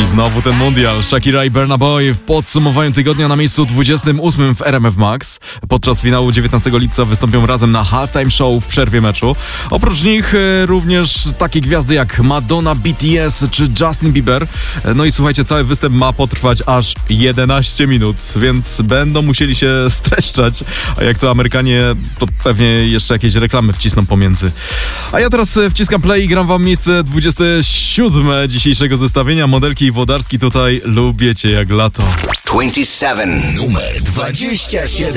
Znowu ten mundial. Shakira i Burna Boy w podsumowaniu tygodnia na miejscu 28 w RMF Max. Podczas finału 19 lipca wystąpią razem na halftime show w przerwie meczu. Oprócz nich również takie gwiazdy jak Madonna, BTS czy Justin Bieber. No i słuchajcie, cały występ ma potrwać aż 11 minut, więc będą musieli się streszczać. A jak to Amerykanie, to pewnie jeszcze jakieś reklamy wcisną pomiędzy. A ja teraz wciskam play i gram wam miejsce 27 dzisiejszego zestawienia. Modelki i Włodarski tutaj lubię cię jak lato. 27. Numer 27.